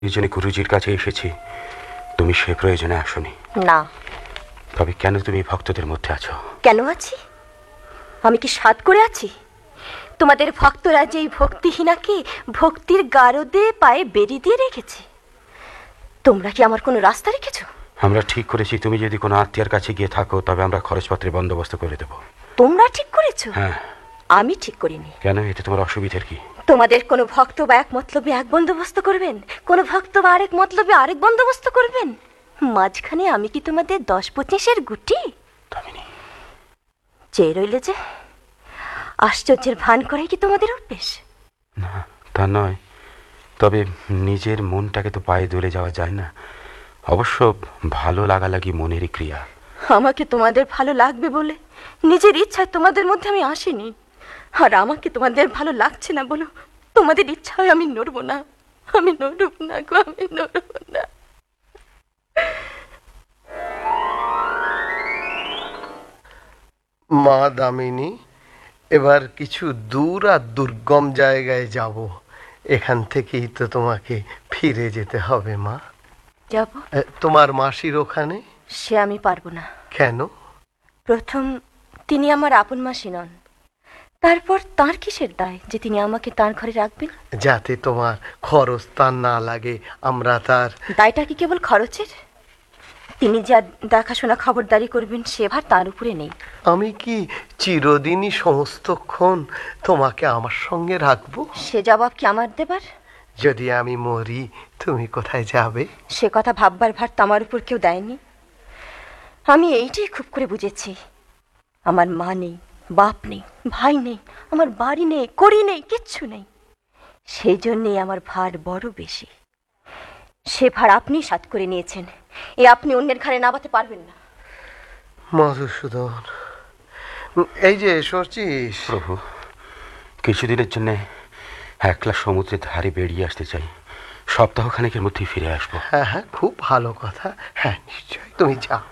এই জন্য গুরুজির কাছে এসেছি, তুমি সে প্রয়োজনে আসোনি। না। তবে কেন তুমি ভক্তদের মধ্যে আছো? কেন আছি? আমি কি সাধ করে আছি? তোমাদের ভক্তরা যেই ভক্তিহীনাকে ভক্তির গারদে পায়ে বেরি দিয়ে রেখেছে, তোমরা কি আমার কোনো রাস্তা রেখেছো? আমরা ঠিক করেছি, তুমি যদি কোনো আত্মীয়ের কাছে গিয়ে থাকো তবে আমরা খরচপত্রের বন্দোবস্ত করে দেব। তোমরা ঠিক করেছো? হ্যাঁ। আমি ঠিক করিনি। কেন? এতে তোমার অসুবিধার কি? তোমাদের কোনো ভক্ত বা এক মতলবে এক বন্দোবস্ত করবেন, কোনো ভক্ত বা আরেক মতলবে আরেক বন্দোবস্ত করবেন, মাঝখানে আমি কি তোমাদের 10-25-এর গুটি? চেয়ে রইলে যে। আশ্চর্যের ভান করাই কি তোমাদের অভ্যেস? না, তা নয়, তবে নিজের মনটাকে তো পায়ে দলে যাওয়া যায় না। অবশ্য ভালো লাগালাগি মনেরই ক্রিয়া। আমাকে তোমাদের ভালো লাগবে বলে নিজের ইচ্ছায় তোমাদের মধ্যে আমি আসিনি, আর আমাকে তোমাদের ভালো লাগছে না বলো তোমাদের ইচ্ছায় আমি নড়বো না। আমি নড়ব না গো, আমি নড়ব না। মা দামিনী, এবার কিছু দূর আর দুর্গম জায়গায় যাব। এখান থেকেই তো তোমাকে ফিরে যেতে হবে মা। যাব? তোমার মাসির ওখানে? সে আমি পারবো না। কেন? প্রথম, তিনি আমার আপন মাসি নন। তারপর তার কিসের দায় যে তিনি আমাকে তার ঘরে রাখবেন? যাতে তোমার খরচ তার না লাগে, আমরা তার। দায়টা কি কেবল খরচের? তিনি যা দেখাশোনা খবরদারি করবেন সে ভার তার উপরে নেই। আমি কি চিরদিনই সমস্তক্ষণ তোমাকে আমার সঙ্গে রাখবো? সে জবাব কি আমার দেবার? যদি আমি মরি, তুমি কোথায় যাবে? সে কথা ভাববার ভার তো আমার উপর কেউ দেয়নি। আমি এইটাই খুব করে বুঝেছি, আমার মা নেই, বাপ নেই, ভাই নেই, আমার বাড়ি নেই, কড়ি নেই, কিচ্ছু নেই। সেই জন্যেই আমার ভার বড় বেশি। সে ভার আপনি সাথ করে নিয়েছেন, এ আপনি অন্যের ঘাড়ে নামাতে পারবেন না। মধুসূদন, এই যে এসেছিস। প্রভু, কিছুদিনের জন্য একলা সমুদ্রের ধারে বেরিয়ে আসতে চাই। সপ্তাহখানেকের মধ্যেই ফিরে আসবো। হ্যাঁ হ্যাঁ, খুব ভালো কথা। হ্যাঁ নিশ্চয়, তুমি যাও।